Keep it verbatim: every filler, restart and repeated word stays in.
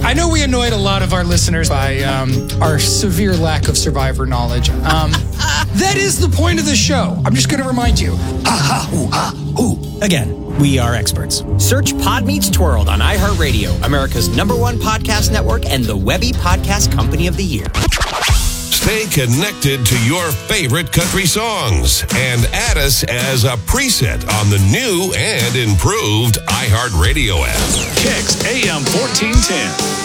I know we annoyed a lot of our listeners by um, our severe lack of Survivor knowledge. Um, that is the point of the show. I'm just going to remind you. Ha ha hoo ha hoo. Again, we are experts. Search Pod Meets Twirled on iHeartRadio, America's number one podcast network and the Webby Podcast Company of the Year. Stay connected to your favorite country songs and add us as a preset on the new and improved iHeartRadio app. Kicks A M fourteen ten.